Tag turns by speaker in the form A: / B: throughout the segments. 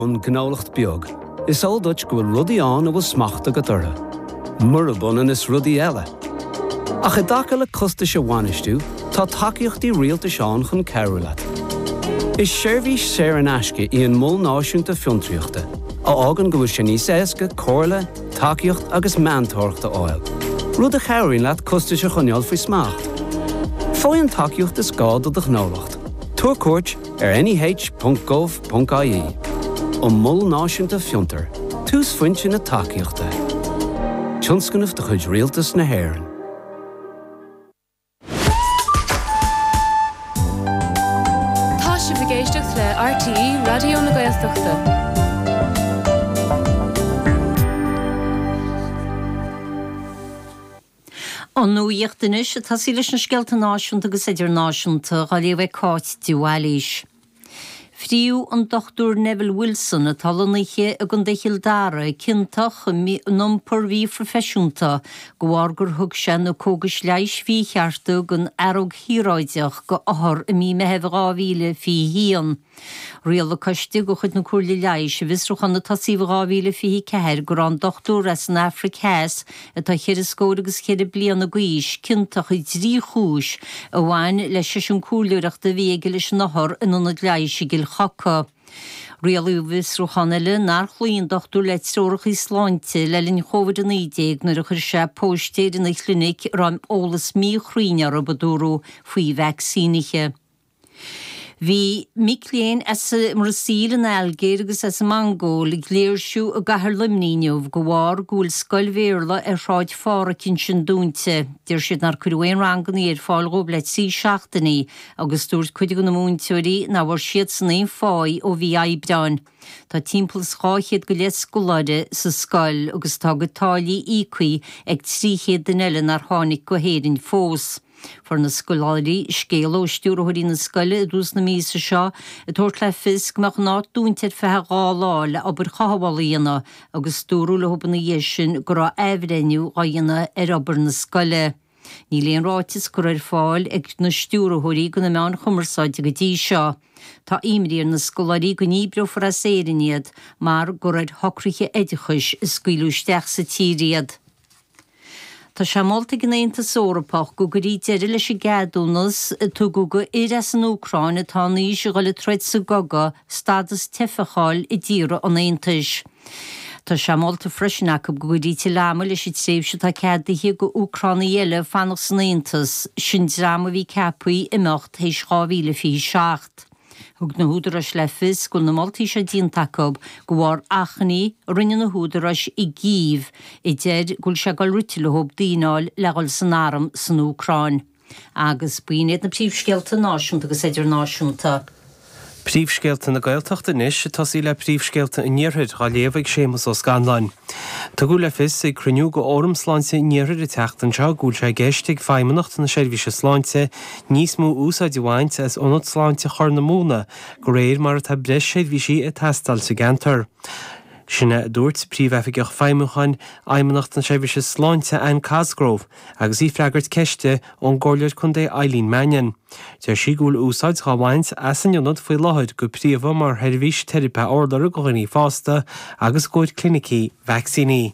A: An gnálacht beag, is all Dutch go rudí an a bhfuil smachta go dora. Murabun is rudí eile. Ach a daca le costa se bhainistú, tá takeíochtaí rialta seán chun ceiriúlaat. Is seirbhís séir an aisce í an mul náisiúnta fiontriíochta, a ágan go bhfuil sin níos éasca, cóirla, takeíocht agus meantóirachta áil. Rud a cheiriúin leat costa se chuneal faoi smacht. Fóin takeíocht is gád a gnálacht. Tuair cuairt ar nih.gov.ie. An mul náisiúnta fiontar, tús foiinte na takeíochta. Tionscanmh de chuid rialtas na hÉireann.
B: Tá sé bhgéisteach le RTE Radio na Gaeltachta.
C: An nuíochtanis a tá sí leis na scealta náisiúnta agus idir náisiúnta a léomh cáit diúálís. Fríú an Dr. Neville Wilson a talanaithe a gon deithildara cinntaach nompur bhí profisiúnta go bhhargur thug sin ó cógas leis bhí cheartú gon arog híráideach go áthar a mí mehebh gáhíle fí hían. Rial a coiste go chud na cuairla leis a bhisrúchan na tasíh gáhíle fí ceir gur an Dr. as an Africás a tá chéir scóir agus chéir blian a gcuis cinntaach i drí chúis a bhain leis sin cúlúireachta bhéige leis nachthar in anna leis i gil chacha. Rialú visrúchanile nar chlíon Dr. Leitróach í sláinte le linn chovid an ídéag nar a chur sé póstéir in clinic ram ólas mí chrínear a badúrú faoi vaccíniche. Bhí micléin as mar síl an algéir agus as mangó lig léirsú a gahar limníneomh go bhhar gúil scoilvéirla ar ráid fára cin sin dúnte. Dir siad nar cuiúin ranganí ar fáil go bleit sí seachtaní agus dúirt chuide go na múnteoirí ná bhar siad san éon fáid ó bhí aibreáin. Tá timppla scáchiad go leis scoláide sa scoil agus tá go tálaí ícuí ag tríchéad den eile nar tháinig go héireann fós. For na scoláirí scéal ó stúrthirí na scoile dús na mísa seo a tuairt le fisc meach ná dúntead fethe gáláil aber chahabháilíana agus stúrú le thuban na dhéisisin go rá éhreiniú á dhéana ar aber na scoile. Ní léon ráitis gur ar fáil ag na stúrthirí go na meán chumarsáide go dtí seo. Tá imríar na scoláirí go níbreo for a séiriniad mar gur ar thocraiche éideachais is scuilúisteach sa tíriad. Tá sé molta gnéanta sórapach go gurí deire leis i gadúnas tú go go iras an Úcráin atá níos go le treid sa goga stadas tefacháil i ddíra an éantais. Tá sé molta freisinach go gurí te láma leis i tréimhse tá ceadaithe go Úcrána eile fannach san éantas sin drama bhí cepaí imecht hééis 2007. Thug na húdaras le fis go na moltaí sé díntacob go bhhar achaní rinne na húdaras i gíomh i déir gúil se gáil ruti le thub díáil legail san áram san Úcráin. Agus buinéad na príomhscéalta náisiúnta agus idir náisiúnta.
D: Príomhscéalta na Gaeltachta níos tá sí le príomhscéalta in níorthid gá léomh sémas ó Scanláin. Tá go le fis ag cruniú go óm sláinte in níorthid i teachtan seo gúil sé géisteigh feimimeacht na seirbhíse sláinte níos mú úsáid bhaint as ónad sláinte chur na múna go réir mar tá breis seirbhísí a testal sa gantar. Sinna dúirt príomhhefigeach feimimeáin aimimeacht na seirbhíse sláinte an Cosgrove agus í freagart ceiste ón ggóirleir chun é Eileen Mannion. Teir sí gúil úsáid cháhaint as an ionad faoi láthid go príomha mar heirbhís teirepa orlar go ghaoiní fásta agus gcuid clinicí vaccíní.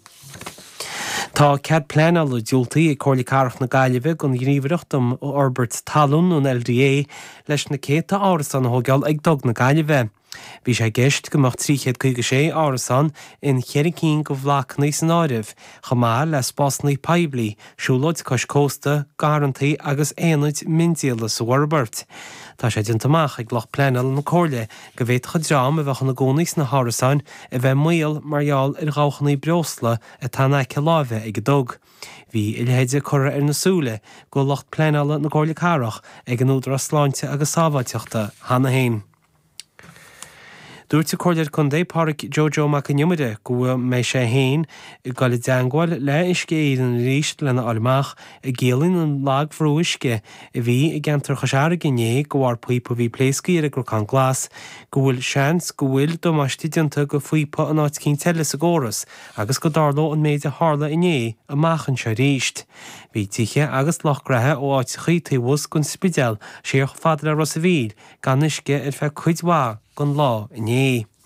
D: Tá cead pleanal le dúiltaí i cóirla carach na Gaillimhe gon gníomhaireachtam ó Albert Talún ón LDA leis na céta árasan na hógeal ag dog na Gaillimhe. Bhí sé gceist go macht 356 árasan in Cheiricín go bhlach níos an áirimh, chamá le spásnaí peibli, siúlóid cos cósta, garantaí agus éanaid mindiala sa Warbert. Tá sé dintamach ag ghlach pleanal na cóirle go bhéit chudrám a bheitchan na gcónaís na hárasáin a bheith muil marall ar gáchaní breosla a tána celábhe ag dog. Bhí ilhéide chura ar nasúla go locht pleanala na cóirla carach ag an údra sláinte agus sábhaiteachta hana hain. Dúirt a cóirleir chun dépáric Jojo Macaniumide go mé sé héin i gáil deangáil le isce iad an ríist lena almach a ggéalainn an lag bhrúisce a bhí i gceantar chaseara gné go bhhar puipa bhí pléiscaí ar gur can glas go bhfuil seans go bhfuil domáistí dinta go fuipa an áit cín teile sa góras agus go darló an méid a hála inné amachchan se ríist. Bhí tithe agus lochgrathe ó áit chuí gon spidéal séoch fadra Rosavíl gan isce ar fe chuidhá gon lá inné.